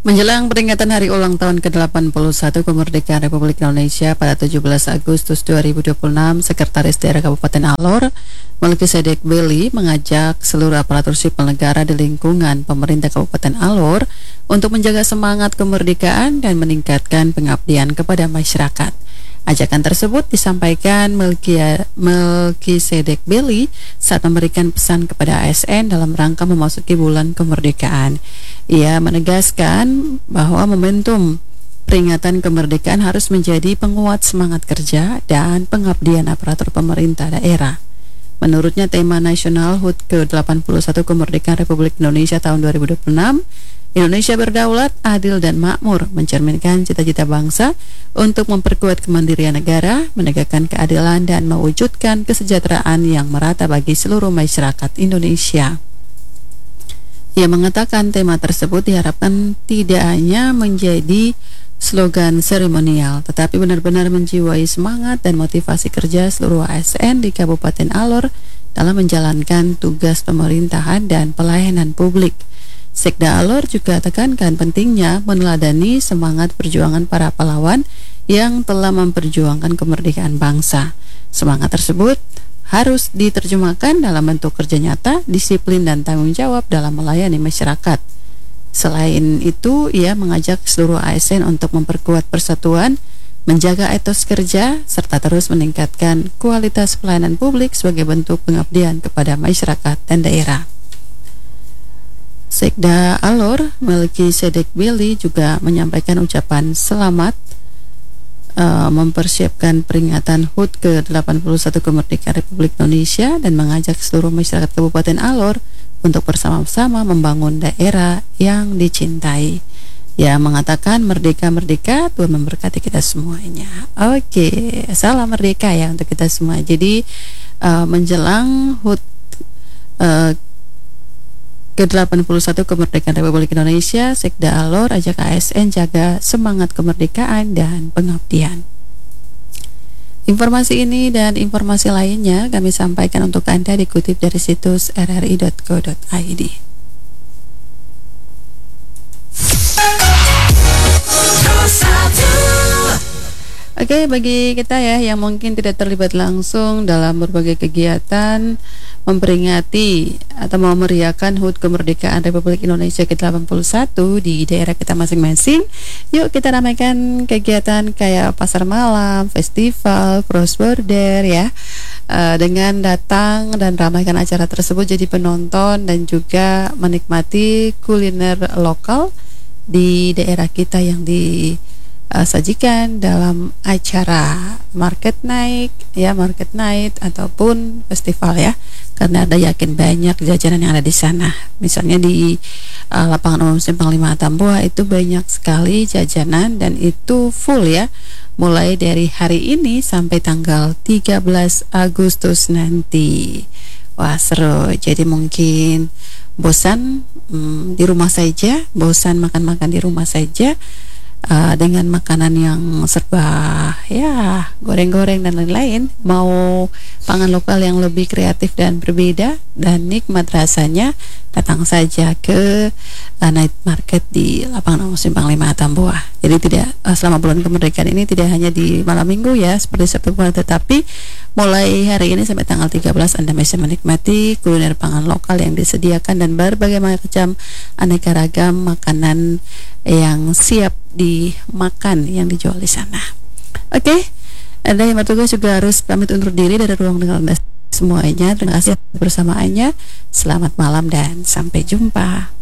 Menjelang peringatan hari ulang tahun ke-81 kemerdekaan Republik Indonesia pada 17 Agustus 2026, Sekretaris Daerah Kabupaten Alor, Melkisedek Beli, mengajak seluruh aparatur sipil negara di lingkungan pemerintah Kabupaten Alor untuk menjaga semangat kemerdekaan dan meningkatkan pengabdian kepada masyarakat. Ajakan tersebut disampaikan Melkisedek Beli saat memberikan pesan kepada ASN dalam rangka memasuki bulan kemerdekaan. Ia menegaskan bahwa momentum peringatan kemerdekaan harus menjadi penguat semangat kerja dan pengabdian aparatur pemerintah daerah. Menurutnya, tema nasional HUT ke-81 kemerdekaan Republik Indonesia tahun 2026, Indonesia berdaulat, adil dan makmur, mencerminkan cita-cita bangsa untuk memperkuat kemandirian negara, menegakkan keadilan dan mewujudkan kesejahteraan yang merata bagi seluruh masyarakat Indonesia. Ia mengatakan tema tersebut diharapkan tidak hanya menjadi slogan seremonial, tetapi benar-benar menjiwai semangat dan motivasi kerja seluruh ASN di Kabupaten Alor dalam menjalankan tugas pemerintahan dan pelayanan publik. Sekda Alor juga tekankan pentingnya meneladani semangat perjuangan para pahlawan yang telah memperjuangkan kemerdekaan bangsa. Semangat tersebut harus diterjemahkan dalam bentuk kerja nyata, disiplin dan tanggung jawab dalam melayani masyarakat. Selain itu, ia mengajak seluruh ASN untuk memperkuat persatuan, menjaga etos kerja, serta terus meningkatkan kualitas pelayanan publik sebagai bentuk pengabdian kepada masyarakat dan daerah. Sekda Alor, Melkisedek Beli, juga menyampaikan ucapan selamat mempersiapkan peringatan HUT ke-81 kemerdekaan Republik Indonesia dan mengajak seluruh masyarakat Kabupaten Alor untuk bersama-sama membangun daerah yang dicintai. Ya, mengatakan merdeka-merdeka, Tuhan memberkati kita semuanya. Oke, salam merdeka ya untuk kita semua. Jadi menjelang HUT ke-81 kemerdekaan Republik Indonesia, Sekda Alor ajak ASN jaga semangat kemerdekaan dan pengabdian. Informasi ini dan informasi lainnya kami sampaikan untuk Anda dikutip dari situs rri.co.id. Oke, bagi kita ya yang mungkin tidak terlibat langsung dalam berbagai kegiatan memperingati atau memeriahkan HUT kemerdekaan Republik Indonesia ke-81 di daerah kita masing-masing, yuk kita ramaikan kegiatan kayak pasar malam, festival, cross border ya, dengan datang dan ramaikan acara tersebut jadi penonton dan juga menikmati kuliner lokal di daerah kita yang disajikan dalam acara market night ya, market night ataupun festival ya, karena ada yakin banyak jajanan yang ada di sana. Misalnya di lapangan umum Simpang 5 Tambua itu banyak sekali jajanan dan itu full ya, mulai dari hari ini sampai tanggal 13 Agustus nanti. Wah, seru. Jadi mungkin bosan di rumah saja, bosan makan-makan di rumah saja, dengan makanan yang serba ya goreng-goreng dan lain-lain, mau pangan lokal yang lebih kreatif dan berbeda dan nikmat rasanya, datang saja ke night market di lapangan umum Simpang 5 Tambua. Jadi tidak selama bulan kemerdekaan ini tidak hanya di malam minggu ya seperti Sabtu Kemarin, tetapi mulai hari ini sampai tanggal 13 Anda bisa menikmati kuliner pangan lokal yang disediakan dan berbagai macam aneka ragam makanan yang siap dimakan yang dijual di sana. Oke, Anda yang bertugas juga harus pamit undur diri dari ruang dengar Anda semuanya. Terima kasih bersamaannya. Selamat malam dan sampai jumpa.